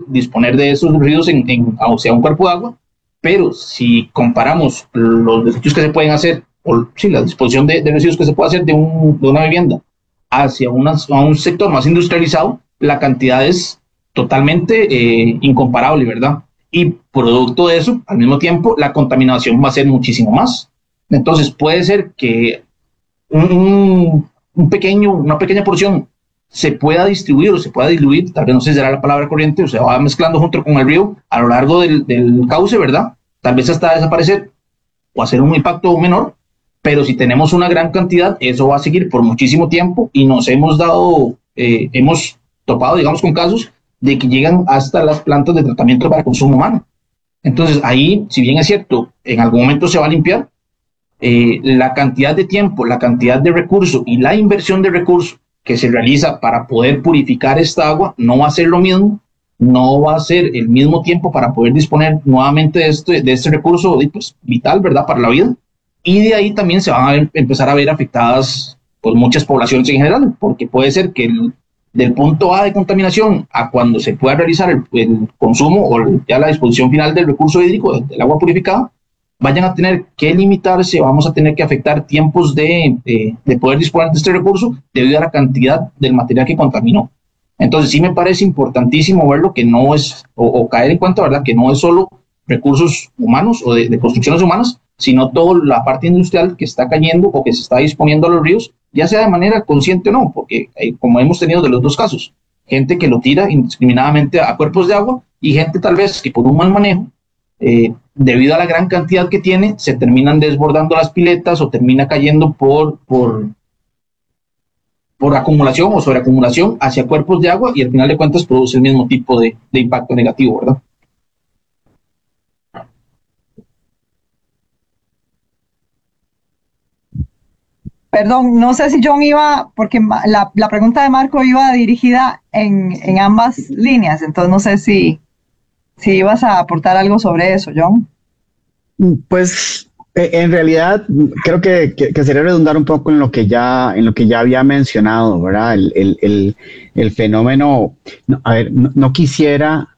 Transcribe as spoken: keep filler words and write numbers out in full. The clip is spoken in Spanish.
disponer de esos residuos en, en o sea, un cuerpo de agua, pero si comparamos los desechos que se pueden hacer, o sí, la disposición de, de residuos que se puede hacer de, un, de una vivienda hacia una, a un sector más industrializado, la cantidad es totalmente eh, incomparable, ¿verdad? Y producto de eso, al mismo tiempo, la contaminación va a ser muchísimo más. Entonces, puede ser que un, un pequeño, una pequeña porción se pueda distribuir o se pueda diluir, tal vez no sé si será la palabra corriente, o se va mezclando junto con el río a lo largo del, del cauce, ¿verdad? Tal vez hasta desaparecer o hacer un impacto menor, pero si tenemos una gran cantidad, eso va a seguir por muchísimo tiempo y nos hemos dado, eh, hemos topado, digamos, con casos de que llegan hasta las plantas de tratamiento para consumo humano. Entonces, ahí, si bien es cierto, en algún momento se va a limpiar, eh, la cantidad de tiempo, la cantidad de recursos y la inversión de recursos que se realiza para poder purificar esta agua no va a ser lo mismo, no va a ser el mismo tiempo para poder disponer nuevamente de este, de este recurso pues, vital, ¿verdad?, para la vida. Y de ahí también se van a ver, empezar a ver afectadas pues, muchas poblaciones en general, porque puede ser que el, del punto A de contaminación a cuando se pueda realizar el, el consumo o el, ya la disposición final del recurso hídrico, del agua purificada, vayan a tener que limitarse, vamos a tener que afectar tiempos de, de, de poder disponer de este recurso debido a la cantidad del material que contaminó. Entonces sí me parece importantísimo verlo que no es, o, o caer en cuenta, ¿verdad?, que no es solo recursos humanos o de, de construcciones humanas, sino toda la parte industrial que está cayendo o que se está disponiendo a los ríos, ya sea de manera consciente o no, porque eh, como hemos tenido de los dos casos, gente que lo tira indiscriminadamente a cuerpos de agua y gente tal vez que por un mal manejo, eh, debido a la gran cantidad que tiene, se terminan desbordando las piletas o termina cayendo por, por, por acumulación o sobreacumulación hacia cuerpos de agua y al final de cuentas produce el mismo tipo de, de impacto negativo, ¿verdad? Perdón, no sé si John iba, porque la, la pregunta de Marco iba dirigida en, en ambas líneas, entonces no sé si, si ibas a aportar algo sobre eso, John. Pues en realidad creo que, que, que sería redundar un poco en lo que ya, en lo que ya había mencionado, ¿verdad? El, el, el, el fenómeno, no, a ver, no, no quisiera